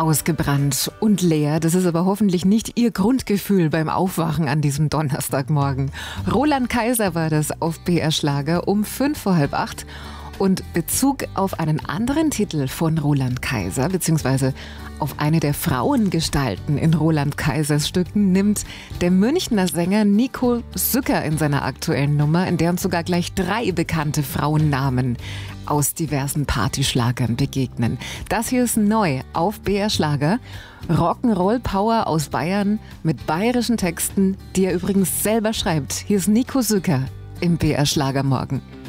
Ausgebrannt und leer, das ist aber hoffentlich nicht Ihr Grundgefühl beim Aufwachen an diesem Donnerstagmorgen. Roland Kaiser war das auf BR Schlager um 7:55. Und Bezug auf einen anderen Titel von Roland Kaiser, beziehungsweise auf eine der Frauengestalten in Roland Kaisers Stücken, nimmt der Münchner Sänger Nico Sücker in seiner aktuellen Nummer, in der uns sogar gleich 3 bekannte Frauennamen aus diversen Partyschlagern begegnen. Das hier ist neu auf BR Schlager. Rock'n'Roll Power aus Bayern mit bayerischen Texten, die er übrigens selber schreibt. Hier ist Nico Sücker im BR Schlager morgen.